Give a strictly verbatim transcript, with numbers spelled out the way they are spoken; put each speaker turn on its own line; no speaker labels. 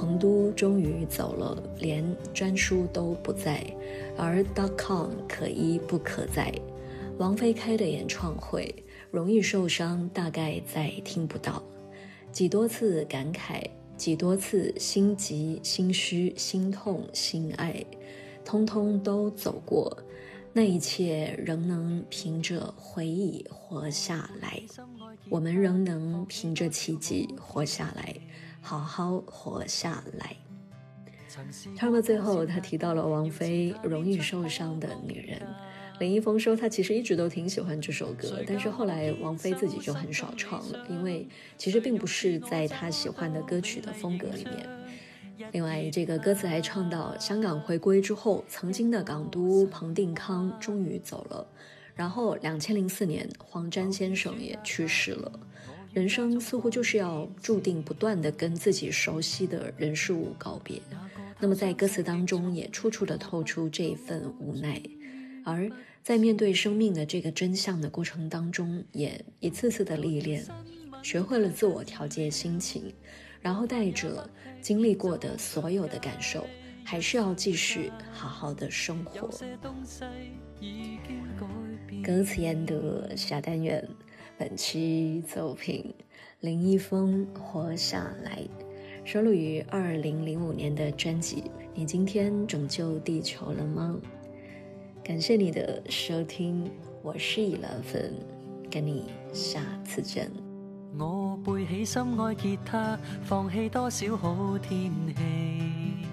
彭都终于走了，连专书都不在，而 .com 可一不可再。王菲开的演唱会，容易受伤，大概再听不到。几多次感慨，几多次心急、心虚、心痛、心爱，通通都走过。那一切仍能凭着回忆活下来，我们仍能凭着奇迹活下来，好好活下来。唱到最后，他提到了王菲容易受伤的女人。林一峰说他其实一直都挺喜欢这首歌，但是后来王菲自己就很少唱了，因为其实并不是在他喜欢的歌曲的风格里面。另外，这个歌词还唱到香港回归之后，曾经的港督彭定康终于走了，然后两千零四年黄沾先生也去世了。人生似乎就是要注定不断地跟自己熟悉的人事物告别，那么在歌词当中也处处地透出这一份无奈，而在面对生命的这个真相的过程当中，也一次次的历练，学会了自我调节心情，然后带着经历过的所有的感受，还是要继续好好的生活。歌词研读下单元，本期作品林一峰《活下来》，收录于二零零五年的专辑《你今天拯救地球了吗》。感谢你的收听，我是葉蘭芬，跟你下次見。
我背起心愛吉他，放棄多少好天氣。